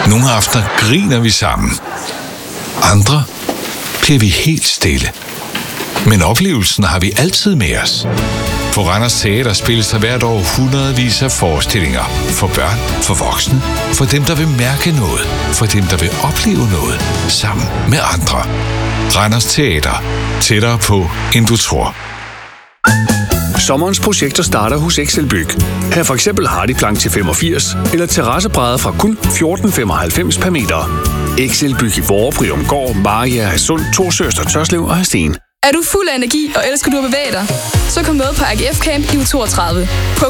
Nogle aftener griner vi sammen. Andre bliver vi helt stille. Men oplevelsen har vi altid med os. På Randers Teater spilles der hvert år hundredvis af forestillinger. For børn, for voksne, for dem, der vil mærke noget, for dem, der vil opleve noget, sammen med andre. Randers Teater. Tættere på, end du tror. Sommerens projekter starter hos Excelbyg. Her for eksempel Hardiplank til 85, eller terrassebrædder fra kun 14,95 per meter. Excelbyg i Vorre, Priumgård, Mariager, Hadsund, Torsøster, Tørslev og Hadsten. Er du fuld af energi og elsker du at bevæge dig? Så kom med på AGF Camp i uge 32. På